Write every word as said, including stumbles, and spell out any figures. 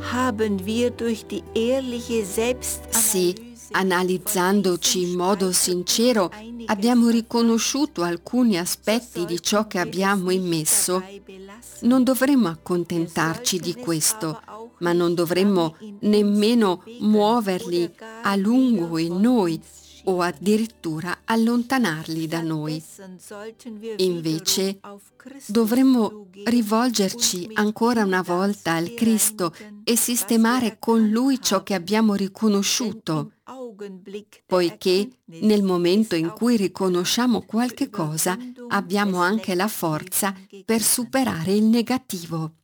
haben wir durch die ehrliche Se, Selbstanalyse analizzandoci in modo sincero, abbiamo riconosciuto alcuni aspetti di ciò che abbiamo immesso, non dovremmo accontentarci di questo, ma non dovremmo nemmeno muoverli a lungo in noi o addirittura allontanarli da noi. Invece dovremmo rivolgerci ancora una volta al Cristo e sistemare con Lui ciò che abbiamo riconosciuto, poiché nel momento in cui riconosciamo qualche cosa abbiamo anche la forza per superare il negativo.